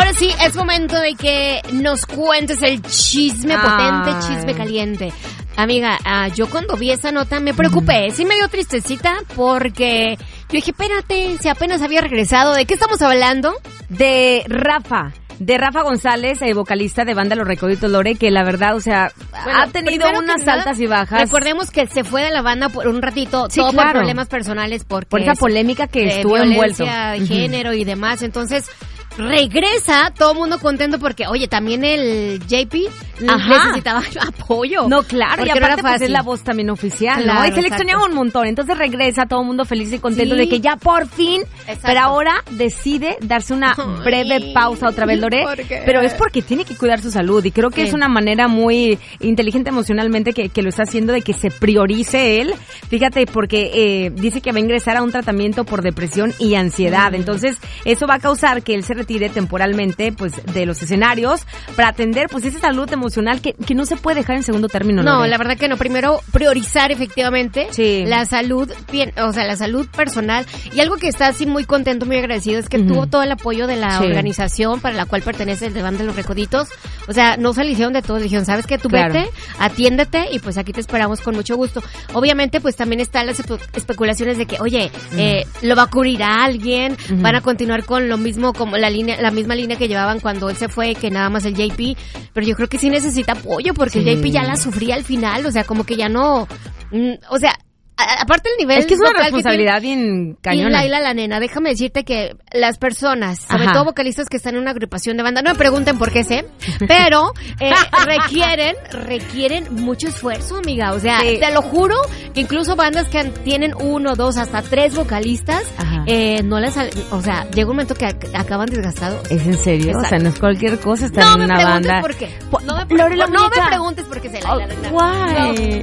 Ahora sí, es momento de que nos cuentes el chisme potente, chisme caliente. Amiga, yo cuando vi esa nota me preocupé, sí me dio tristecita porque yo dije, espérate, si apenas había regresado, ¿de qué estamos hablando? De Rafa González, vocalista de banda Los Recoditos Lore, que la verdad, o sea, bueno, ha tenido unas altas y bajas. Recordemos que se fue de la banda por un ratito, sí, todo claro, por problemas personales, porque por esa polémica que estuvo envuelto. Violencia de género y demás, entonces regresa, todo el mundo contento porque, oye, también el JP necesitaba apoyo. No, claro, y aparte no pues es la voz también oficial, claro, ¿no? Y se le extrañaba un montón, entonces regresa todo el mundo feliz y contento de que ya por fin, pero ahora decide darse una breve pausa otra vez, Lore, pero es porque tiene que cuidar su salud y creo que es una manera muy inteligente emocionalmente que lo está haciendo de que se priorice él, fíjate, porque dice que va a ingresar a un tratamiento por depresión y ansiedad, entonces eso va a causar que él se retire temporalmente pues de los escenarios para atender pues esa salud emocional que no se puede dejar en segundo término. No, Lore. la verdad que no. Primero priorizar efectivamente la salud, o sea, la salud personal. Y algo que está así muy contento, muy agradecido es que tuvo todo el apoyo de la organización para la cual pertenece el de Banda de los Recoditos. O sea, no se le hicieron de todo, dijeron, ¿sabes qué? Tú vete, atiéndete y pues aquí te esperamos con mucho gusto. Obviamente pues también están las especulaciones de que, oye, lo va a cubrir a alguien, van a continuar con lo mismo como la misma línea que llevaban cuando él se fue, que nada más el JP, pero yo creo que sí necesita apoyo porque el JP ya la sufría al final, o sea, como que ya no, o sea, aparte el nivel es que es una responsabilidad bien cañona. Y Laila, la nena, déjame decirte que las personas, sobre todo vocalistas que están en una agrupación de banda, no me pregunten por qué sé, pero requieren mucho esfuerzo, amiga. O sea, te lo juro que incluso bandas que tienen 1, 2, hasta 3 vocalistas, no les, o sea, llega un momento que acaban desgastados. ¿Es en serio? Exacto. O sea, no es cualquier cosa estar en una banda. No me preguntes por qué sé, Laila. Guay.